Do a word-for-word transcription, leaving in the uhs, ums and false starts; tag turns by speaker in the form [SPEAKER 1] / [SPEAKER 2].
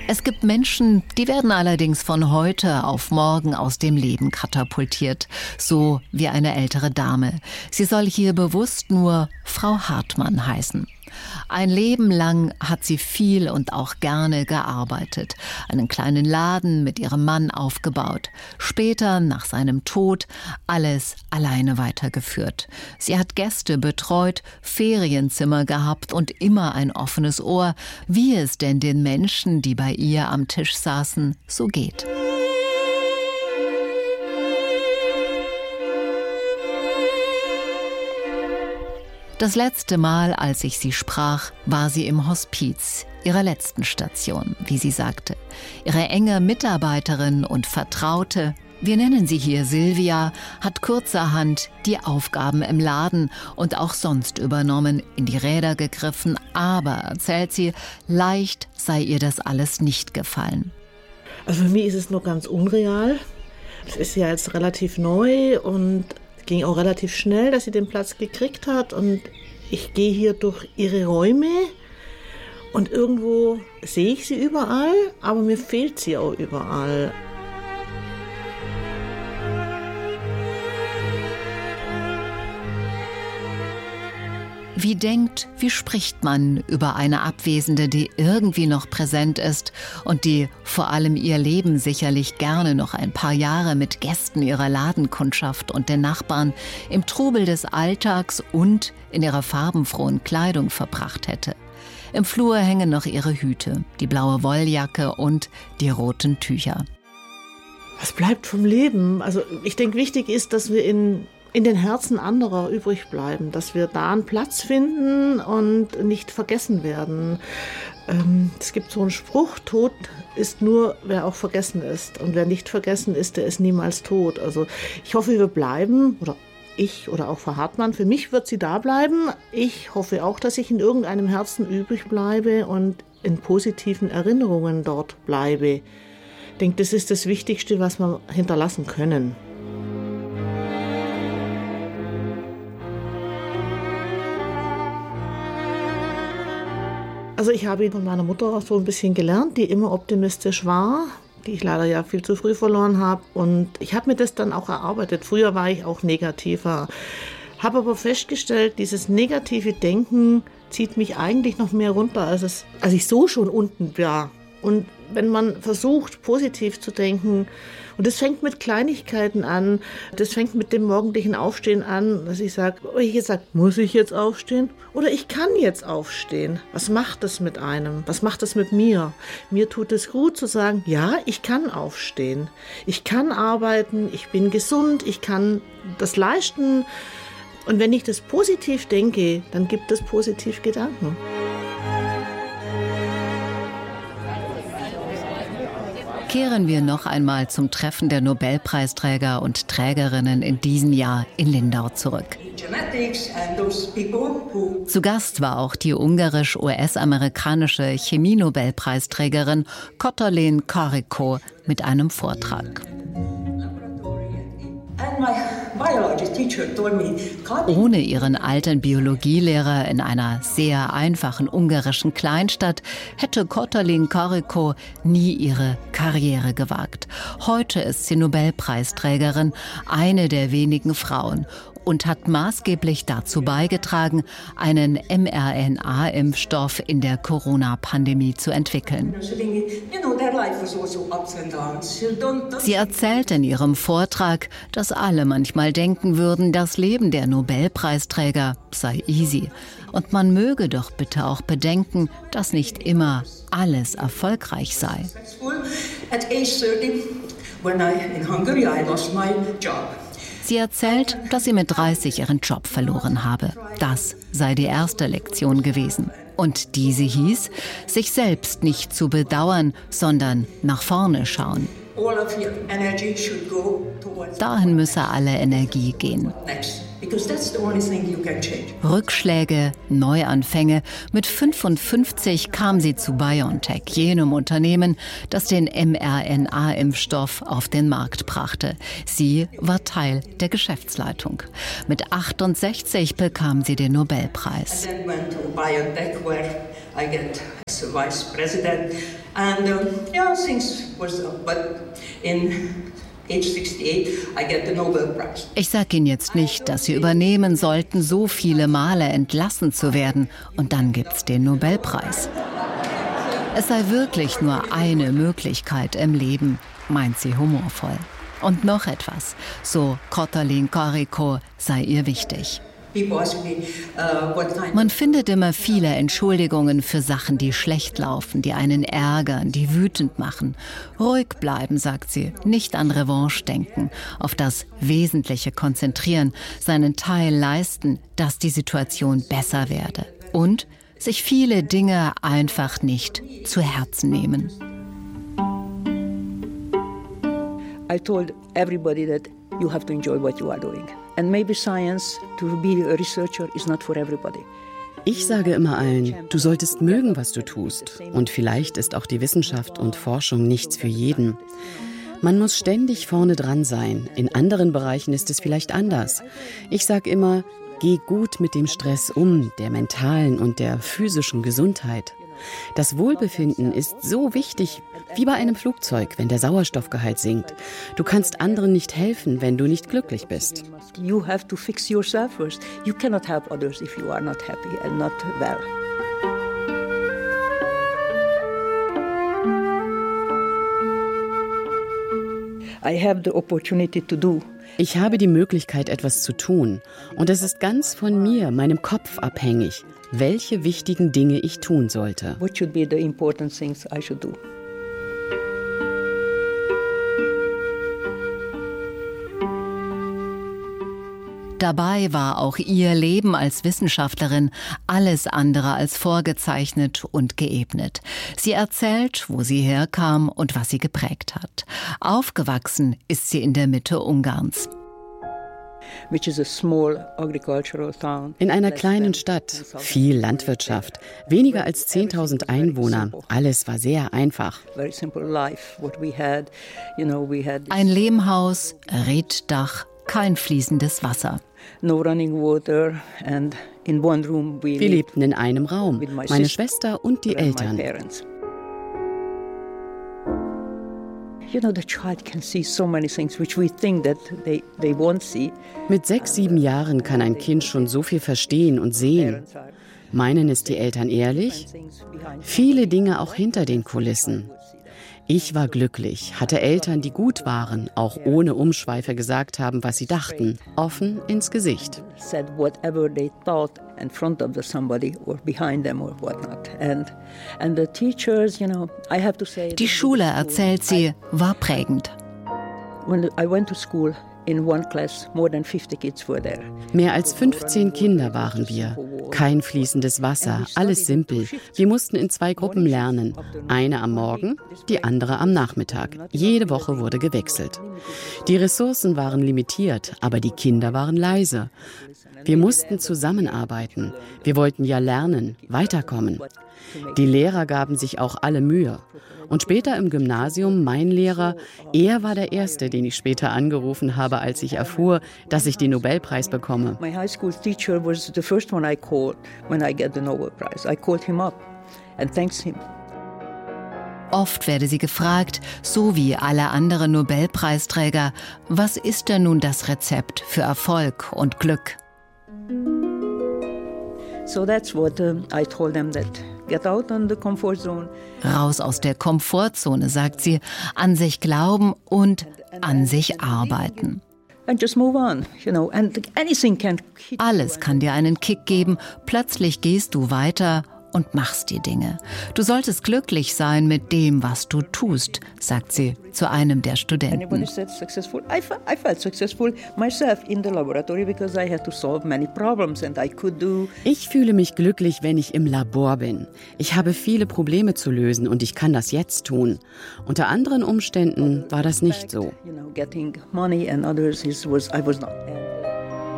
[SPEAKER 1] Es gibt Menschen, die werden allerdings von heute auf morgen aus dem Leben katapultiert, so wie eine ältere Dame. Sie soll hier bewusst nur Frau Hartmann heißen. Ein Leben lang hat sie viel und auch gerne gearbeitet, einen kleinen Laden mit ihrem Mann aufgebaut, später nach seinem Tod alles alleine weitergeführt. Sie hat Gäste betreut, Ferienzimmer gehabt und immer ein offenes Ohr, wie es denn den Menschen, die bei ihr am Tisch saßen, so geht. Das letzte Mal, als ich sie sprach, war sie im Hospiz, ihrer letzten Station, wie sie sagte. Ihre enge Mitarbeiterin und Vertraute, wir nennen sie hier Silvia, hat kurzerhand die Aufgaben im Laden und auch sonst übernommen, in die Räder gegriffen, aber, erzählt sie, leicht sei ihr das alles nicht gefallen.
[SPEAKER 2] Also für mich ist es noch ganz unreal. Es ist ja jetzt relativ neu und ging auch relativ schnell, dass sie den Platz gekriegt hat und ich gehe hier durch ihre Räume und irgendwo sehe ich sie überall, aber mir fehlt sie auch überall.
[SPEAKER 1] Wie denkt, wie spricht man über eine Abwesende, die irgendwie noch präsent ist und die vor allem ihr Leben sicherlich gerne noch ein paar Jahre mit Gästen ihrer Ladenkundschaft und den Nachbarn im Trubel des Alltags und in ihrer farbenfrohen Kleidung verbracht hätte? Im Flur hängen noch ihre Hüte, die blaue Wolljacke und die roten Tücher.
[SPEAKER 2] Was bleibt vom Leben? Also ich denke, wichtig ist, dass wir in in den Herzen anderer übrig bleiben, dass wir da einen Platz finden und nicht vergessen werden. Ähm, es gibt so einen Spruch, Tod ist nur, wer auch vergessen ist. Und wer nicht vergessen ist, der ist niemals tot. Also ich hoffe, wir bleiben, oder ich oder auch Frau Hartmann, für mich wird sie da bleiben. Ich hoffe auch, dass ich in irgendeinem Herzen übrig bleibe und in positiven Erinnerungen dort bleibe. Ich denke, das ist das Wichtigste, was wir hinterlassen können. Also ich habe von meiner Mutter auch so ein bisschen gelernt, die immer optimistisch war, die ich leider ja viel zu früh verloren habe. Und ich habe mir das dann auch erarbeitet. Früher war ich auch negativer, habe aber festgestellt, dieses negative Denken zieht mich eigentlich noch mehr runter, als, es, als ich so schon unten war. Und wenn man versucht, positiv zu denken, und das fängt mit Kleinigkeiten an, das fängt mit dem morgendlichen Aufstehen an, dass ich sage, oh, ich sage, muss ich jetzt aufstehen? Oder ich kann jetzt aufstehen. Was macht das mit einem? Was macht das mit mir? Mir tut es gut zu sagen, ja, ich kann aufstehen. Ich kann arbeiten, ich bin gesund, ich kann das leisten. Und wenn ich das positiv denke, dann gibt es positiv Gedanken.
[SPEAKER 1] Kehren wir noch einmal zum Treffen der Nobelpreisträger und Trägerinnen in diesem Jahr in Lindau zurück. Zu Gast war auch die ungarisch-U S-amerikanische Chemie-Nobelpreisträgerin Katalin Karikó mit einem Vortrag. Ohne ihren alten Biologielehrer in einer sehr einfachen ungarischen Kleinstadt hätte Katalin Karikó nie ihre Karriere gewagt. Heute ist sie Nobelpreisträgerin, eine der wenigen Frauen, und hat maßgeblich dazu beigetragen, einen M R N A-Impfstoff in der Corona-Pandemie zu entwickeln. Sie erzählt in ihrem Vortrag, dass alle manchmal denken würden, das Leben der Nobelpreisträger sei easy. Und man möge doch bitte auch bedenken, dass nicht immer alles erfolgreich sei. Sie erzählt, dass sie mit dreißig ihren Job verloren habe. Das sei die erste Lektion gewesen. Und diese hieß, sich selbst nicht zu bedauern, sondern nach vorne schauen. Dahin müsse alle Energie gehen. Rückschläge, Neuanfänge. Mit fünfundfünfzig kam sie zu BioNTech, jenem Unternehmen, das den M R N A-Impfstoff auf den Markt brachte. Sie war Teil der Geschäftsleitung. Mit achtundsechzig bekam sie den Nobelpreis.
[SPEAKER 3] I get as a vice president, and um, yeah, things was uh, but in age sixty-eight, I get the Nobel Prize.
[SPEAKER 1] Ich sage Ihnen jetzt nicht, dass Sie übernehmen sollten, so viele Male entlassen zu werden, und dann gibt's den Nobelpreis. Es sei wirklich nur eine Möglichkeit im Leben, meint sie humorvoll. Und noch etwas, so Kotalin Karikó, sei ihr wichtig. Man findet immer viele Entschuldigungen für Sachen, die schlecht laufen, die einen ärgern, die wütend machen. Ruhig bleiben, sagt sie, nicht an Revanche denken, auf das Wesentliche konzentrieren, seinen Teil leisten, dass die Situation besser werde. Und sich viele Dinge einfach nicht zu Herzen nehmen.
[SPEAKER 4] I told everybody that you have to enjoy what you are doing. And maybe science, to be a researcher, is not for everybody.
[SPEAKER 5] Ich sage immer allen, du solltest mögen, was du tust. Und vielleicht ist auch die Wissenschaft und Forschung nichts für jeden. Man muss ständig vorne dran sein. In anderen Bereichen ist es vielleicht anders. Ich sage immer, geh gut mit dem Stress um, der mentalen und der physischen Gesundheit. Das Wohlbefinden ist so wichtig, wie bei einem Flugzeug, wenn der Sauerstoffgehalt sinkt. Du kannst anderen nicht helfen, wenn du nicht glücklich bist.
[SPEAKER 4] You have to fix yourself first. You cannot help others if you are not happy and not well. I have the opportunity to do.
[SPEAKER 5] Ich habe die Möglichkeit, etwas zu tun. Und es ist ganz von mir, meinem Kopf abhängig, welche wichtigen Dinge ich tun sollte.
[SPEAKER 4] What should be the important things I should do?
[SPEAKER 1] Dabei war auch ihr Leben als Wissenschaftlerin alles andere als vorgezeichnet und geebnet. Sie erzählt, wo sie herkam und was sie geprägt hat. Aufgewachsen ist sie in der Mitte Ungarns.
[SPEAKER 5] In einer kleinen Stadt, viel Landwirtschaft, weniger als zehntausend Einwohner. Alles war sehr einfach.
[SPEAKER 1] Ein Lehmhaus, Reetdach, kein fließendes Wasser.
[SPEAKER 5] Wir lebten in einem Raum, meine Schwester und die Eltern. Mit sechs, sieben Jahren kann ein Kind schon so viel verstehen und sehen. Meinen es die Eltern ehrlich? Viele Dinge auch hinter den Kulissen. Ich war glücklich, hatte Eltern, die gut waren, auch ohne Umschweife gesagt haben, was sie dachten, offen ins Gesicht.
[SPEAKER 1] Die Schule, erzählt sie, war prägend.
[SPEAKER 5] Mehr als fünfzehn Kinder waren wir. Kein fließendes Wasser, alles simpel. Wir mussten in zwei Gruppen lernen. Eine am Morgen, die andere am Nachmittag. Jede Woche wurde gewechselt. Die Ressourcen waren limitiert, aber die Kinder waren leise. Wir mussten zusammenarbeiten. Wir wollten ja lernen, weiterkommen. Die Lehrer gaben sich auch alle Mühe. Und später im Gymnasium, mein Lehrer, er war der Erste, den ich später angerufen habe, als ich erfuhr, dass ich den Nobelpreis bekomme.
[SPEAKER 4] My high school teacher was the first one I called when I get the Nobel Prize. I called him up and thanked him.
[SPEAKER 1] Oft werde sie gefragt, so wie alle anderen Nobelpreisträger, was ist denn nun das Rezept für Erfolg und Glück?
[SPEAKER 4] So that's what uh, I told them that. Get out on the comfort zone.
[SPEAKER 1] Raus aus der Komfortzone, sagt sie, an sich glauben und an sich arbeiten.
[SPEAKER 4] And just move on, you know, and anything can hit.
[SPEAKER 1] Alles kann dir einen Kick geben, plötzlich gehst du weiter und machst die Dinge. Du solltest glücklich sein mit dem, was du tust, sagt sie zu einem der Studenten.
[SPEAKER 5] Ich fühle mich glücklich, wenn ich im Labor bin. Ich habe viele Probleme zu lösen und ich kann das jetzt tun. Unter anderen Umständen war das nicht so.
[SPEAKER 4] You know, getting money and others is was I was not.